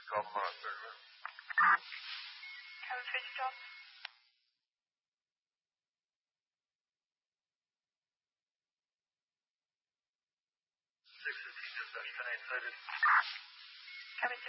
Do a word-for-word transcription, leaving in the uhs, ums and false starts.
Golf Mile Circle. Cabin switched off. six fifteen, dispatch ten eight cited. Cabin